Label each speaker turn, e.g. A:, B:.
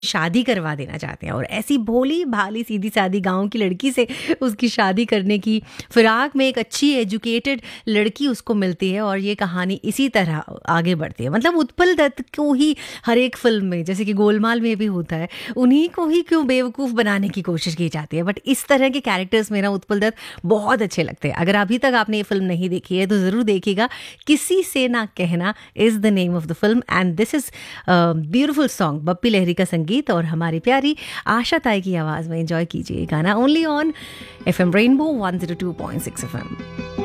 A: शादी करवा देना चाहते हैं और ऐसी भोली भाली सीधी सादी गांव की लड़की से उसकी शादी करने की फिराक में एक अच्छी एजुकेटेड लड़की उसको मिलती है और ये कहानी इसी तरह आगे बढ़ती है। मतलब उत्पल दत्त को ही हर एक फिल्म में, जैसे कि गोलमाल में भी होता है, उन्हीं को ही क्यों बेवकूफ़ बनाने की कोशिश की जाती है। बट इस तरह के कैरेक्टर्स में ना उत्पल दत्त बहुत अच्छे लगते हैं। अगर अभी तक आपने ये फिल्म नहीं देखी है तो ज़रूर देखिएगा। किसी से ना कहना is the name of the film and this is beautiful song, Bappi Lahiri का संगीत और हमारी प्यारी आशा ताई की आवाज़ में एंजॉय कीजिए गाना only on FM rainbow 102.6 FM।